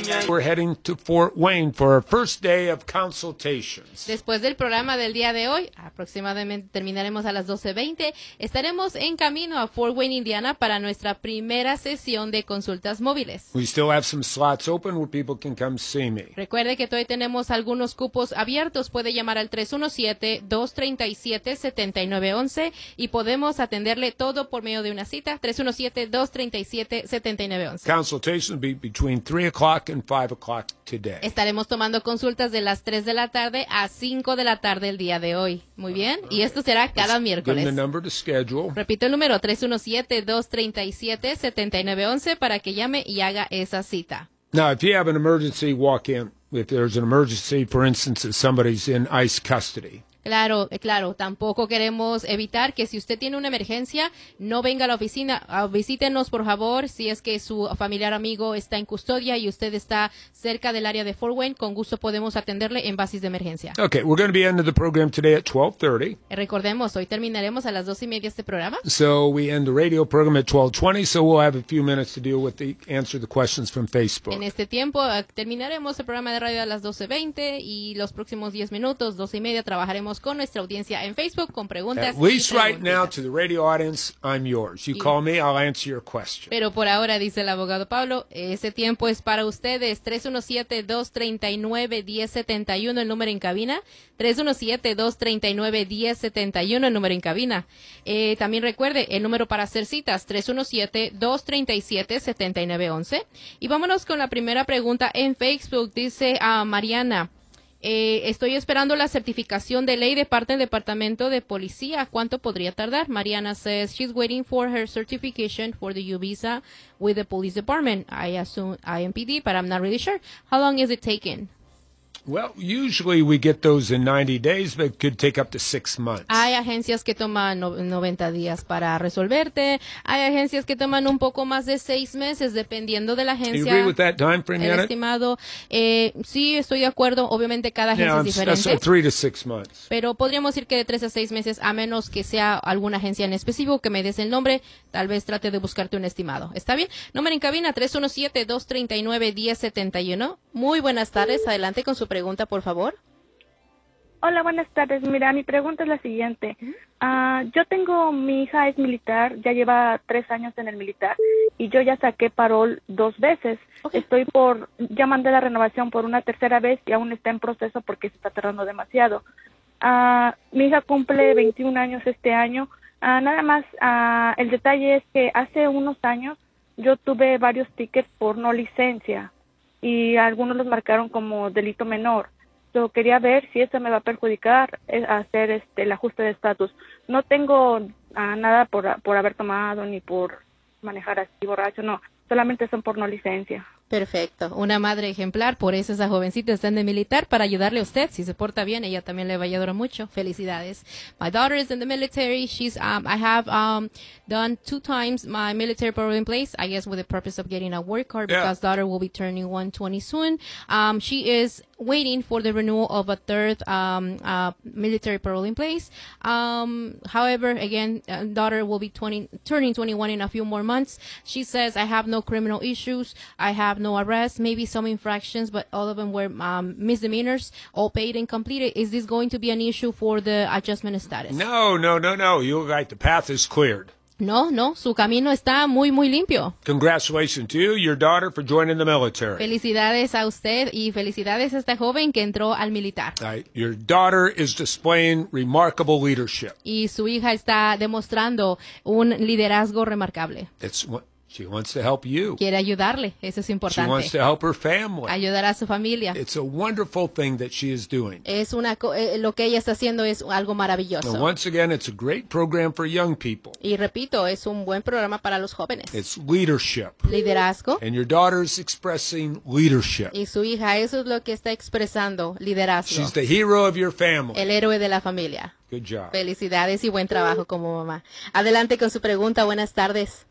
We're heading to Fort Wayne for our first day of consultations. Después del programa del día de hoy, aproximadamente terminaremos a las 12:20, estaremos en camino a Fort Wayne, Indiana, para nuestra primera sesión de consultas móviles. We still have some slots open where people can come see me. Recuerde que todavía tenemos algunos cupos abiertos. Puede llamar al 317-237-7911 y podemos atenderle todo por medio de una cita. 317-237-7911. Consultations will be between 3 o'clock and 5 o'clock today. Estaremos tomando consultas de las 3 de la tarde a 5 de la tarde el día de hoy. Muy bien. Y esto será cada miércoles. Give them the number to schedule. Repito el número, 317-237-7911 para que llame y haga esa cita. Now, if you have an emergency, walk in. If there's an emergency, for instance, if somebody's in ICE custody. Claro, tampoco queremos evitar que si usted tiene una emergencia, no venga a la oficina, visítenos por favor, si es que su familiar amigo está en custodia y usted está cerca del área de Fort Wayne, con gusto podemos atenderle en basis de emergencia. Okay, we're going to be ending the program today at 12:30. Recordemos, hoy terminaremos a las 2:30 este programa. So we end the radio program at 12:20, so we'll have a few minutes to deal with answer the questions from Facebook. En este tiempo terminaremos el programa de radio a las 12:20 y los próximos 10 minutos, 12:30, trabajaremos con nuestra audiencia en Facebook con preguntas. At least right now, to the radio audience, I'm yours. You call me, I'll answer your question. Pero por ahora, dice el abogado Pablo, ese tiempo es para ustedes. 317-239-1071, el número en cabina. 317-239-1071, el número en cabina. También recuerde, el número para hacer citas, 317-237-7911. Y vámonos con la primera pregunta en Facebook. Dice Mariana. Estoy esperando la certificación de ley de parte del Departamento de Policía. ¿Cuánto podría tardar? Mariana says she's waiting for her certification for the U visa with the police department. I assume IMPD, but I'm not really sure. How long is it taking? Well, usually we get those in 90 days, but it could take up to 6 months. Hay agencias que toman 90 días para resolverte. Hay agencias que toman un poco más de 6 meses, dependiendo de la agencia. Do you agree with that time frame, el estimado. Sí, estoy de acuerdo. Obviamente cada agencia es diferente. So 3 to 6 months. Pero podríamos decir que de 3 a 6 meses, a menos que sea alguna agencia en específico que me des el nombre. Tal vez trate de buscarte un estimado. ¿Está bien? Número en cabina, 317-239-1071. Muy buenas tardes. Adelante con su pregunta, por favor. Hola, buenas tardes. Mira, mi pregunta es la siguiente. Mi hija es militar, ya lleva 3 años en el militar y yo ya saqué parol 2 veces. Okay. Ya mandé la renovación por una 3ª vez y aún está en proceso porque se está tardando demasiado. Mi hija cumple 21 años este año. Nada más, el detalle es que hace unos años yo tuve varios tickets por no licencia y algunos los marcaron como delito menor. Yo quería ver si eso me va a perjudicar hacer el ajuste de estatus. No tengo nada por haber tomado ni por manejar así borracho, no. Solamente son por no licencia. Perfecto. Una madre ejemplar, por eso esa jovencita está en el militar, para ayudarle a usted. Si se porta bien, ella también le va a ayudar mucho. Felicidades. My daughter is in the military. I have done 2 times my military parole in place, I guess with the purpose of getting a work card, because daughter will be turning 120 soon. She is waiting for the renewal of a 3rd military parole in place. However, again, daughter will be turning 21 in a few more months. She says, I have no criminal issues. I have no arrests, maybe some infractions, but all of them were misdemeanors, all paid and completed. Is this going to be an issue for the adjustment of status? No. You're right. The path is cleared. No, su camino está muy limpio. Congratulations to you, your daughter, for joining the military. Felicidades a usted y felicidades a esta joven que entró al militar. Your daughter is displaying remarkable leadership. Y su hija está demostrando un liderazgo remarcable. She wants to help you. Quiere ayudarle, eso es importante. She wants to help her family. Ayudar a su familia. It's a wonderful thing that she is doing. Lo que ella está haciendo es algo maravilloso. And once again, it's a great program for young people. Y repito, es un buen programa para los jóvenes. It's leadership. Liderazgo. And your daughter's expressing leadership. Y su hija, eso es lo que está expresando, liderazgo. She's the hero of your family. El héroe de la familia. Good job. Felicidades y buen trabajo como mamá. Adelante con su pregunta. Buenas tardes.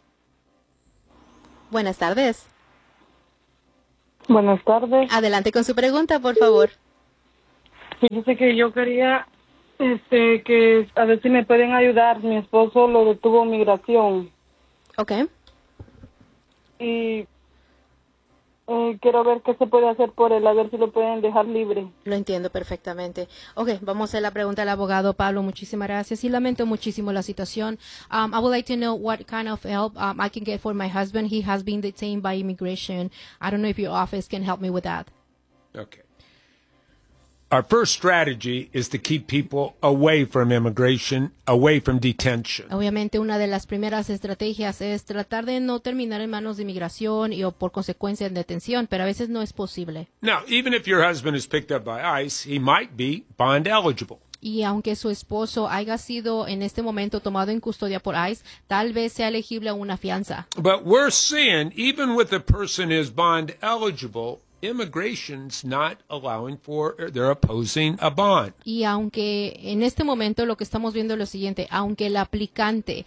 Buenas tardes. Buenas tardes. Adelante con su pregunta, por favor. Fíjese que yo quería que a ver si me pueden ayudar. Mi esposo lo detuvo migración. Okay. Y y quiero ver qué se puede hacer por él, a ver si lo pueden dejar libre. Lo entiendo perfectamente. Ok, vamos a hacer la pregunta al abogado Pablo. Muchísimas gracias y lamento muchísimo la situación. I would like to know what kind of help I can get for my husband. He has been detained by immigration. I don't know if your office can help me with that. Okay. Our first strategy is to keep people away from immigration, away from detention. Obviamente una de las primeras estrategias es tratar de no terminar en manos de inmigración o por consecuencia en detención, pero a veces no es posible. Now, even if your husband is picked up by ICE, he might be bond eligible. Y aunque su esposo haya sido en este momento tomado en custodia por ICE, tal vez sea elegible a una fianza. But we're seeing, even with the person is bond eligible, immigration's not allowing for, they're opposing a bond. Y aunque en este momento lo que estamos viendo es lo siguiente, aunque el aplicante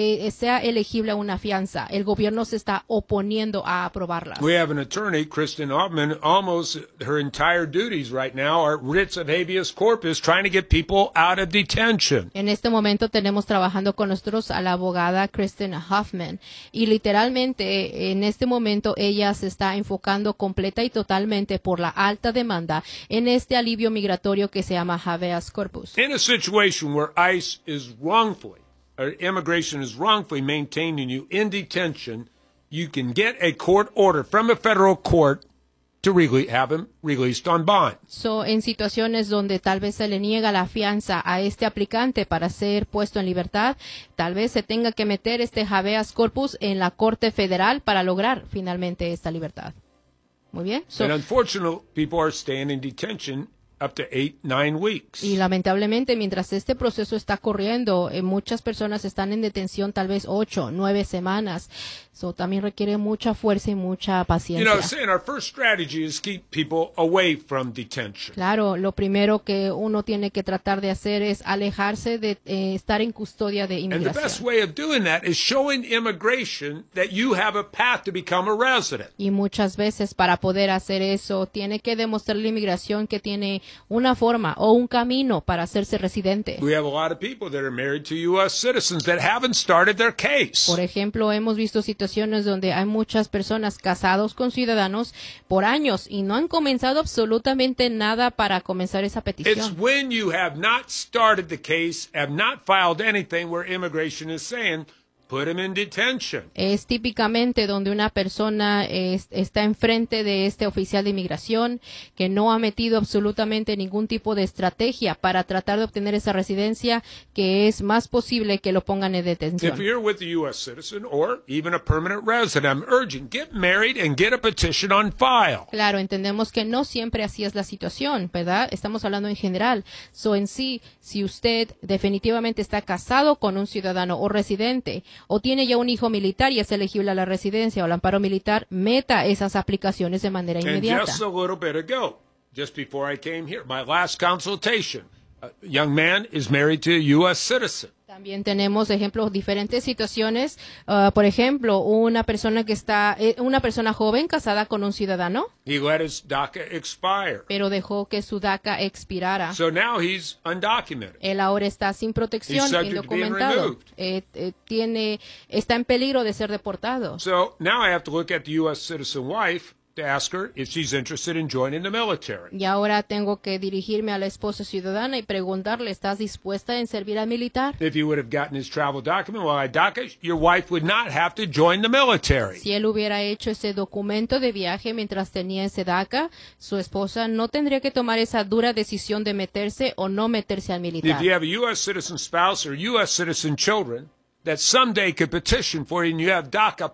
sea elegible a una fianza, el gobierno se está oponiendo a aprobarla. We have an attorney, Kristen Hoffman, almost her entire duties right now are writs of habeas corpus trying to get people out of detention. En este momento tenemos trabajando con nosotros a la abogada Kristen Hoffman y literalmente en este momento ella se está enfocando completa y totalmente por la alta demanda en este alivio migratorio que se llama habeas corpus. In a situation where ICE is wrongfully, or immigration is wrongfully maintaining you in detention, you can get a court order from a federal court to have him released on bond. So, en situaciones donde tal vez se le niega la fianza a este aplicante para ser puesto en libertad, tal vez se tenga que meter este habeas corpus en la Corte Federal para lograr finalmente esta libertad. Muy bien. And unfortunately, people are staying in detention up to 8-9 weeks. Y lamentablemente, mientras este proceso está corriendo, muchas personas están en detención tal vez 8, 9 semanas. So, también requiere mucha fuerza y mucha paciencia. Saying our first strategy is keep people away from detention. Claro, lo primero que uno tiene que tratar de hacer es alejarse de estar en custodia de And the best inmigración. way of doing that is showing immigration that you have a path to become a resident. Y muchas veces para poder hacer eso, tiene que demostrar la inmigración que tiene una forma o un camino para hacerse residente. We have a lot of people that are married to U.S. citizens that haven't started their case. Por ejemplo, hemos visto situaciones donde hay muchas personas casados con ciudadanos por años y no han comenzado absolutamente nada para comenzar esa It's petición. when you have not started the case, have not filed anything, where immigration is saying, put him in detention. Es típicamente donde una persona está enfrente de este oficial de inmigración que no ha metido absolutamente ningún tipo de estrategia para tratar de obtener esa residencia, que es más posible que lo pongan en detención. If you're with a U.S. citizen or even a permanent resident, I'm urging, get married and get a petition on file. Claro, entendemos que no siempre así es la situación, ¿verdad? Estamos hablando en general. So, en sí, si usted definitivamente está casado con un ciudadano o residente o tiene ya un hijo militar y es elegible a la residencia o al amparo militar, meta esas aplicaciones de manera And inmediata. just a little bit ago, just before I came here, my last consultation, a young man is married to a U.S. citizen. También tenemos ejemplos, diferentes situaciones. Por ejemplo, una persona una persona joven casada con un ciudadano, He let his DACA expire. pero dejó que su DACA expirara. So now he's undocumented. Él ahora está sin protección, He's subject to being indocumentado. removed. Está en peligro de ser deportado. So now I have to look at the U.S. citizen wife to ask her if she's interested in joining the military. Y ahora tengo que dirigirme a la esposa ciudadana y preguntarle, ¿estás dispuesta en servir al militar? If he would have gotten his travel document while I DACA, your wife would not have to join the military. Si él hubiera hecho ese documento de viaje mientras tenía ese DACA, su esposa no tendría que tomar esa dura decisión de meterse o no meterse al If militar. you have a U.S. citizen spouse or U.S. citizen children that someday could petition for you and you have DACA,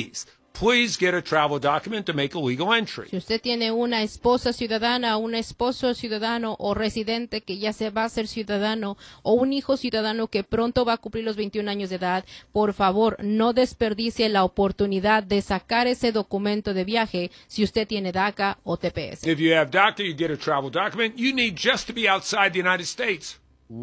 please get a travel document to make a legal entry. Si usted tiene una esposa ciudadana, un esposo ciudadano o residente que ya se va a hacer ciudadano o un hijo ciudadano que pronto va a cumplir los 21 años de edad, por favor, no desperdicie la oportunidad de sacar ese documento de viaje si usted tiene DACA o TPS. If you have DACA, you get a travel document. You need just to be outside the United States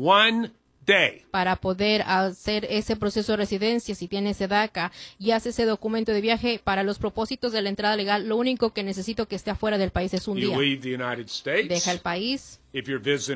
1 day. Para poder hacer ese proceso de residencia, si tiene ese DACA y hace ese documento de viaje, para los propósitos de la entrada legal, lo único que necesito que esté afuera del país es un You día. leave the United States. Deja el país. If you're visiting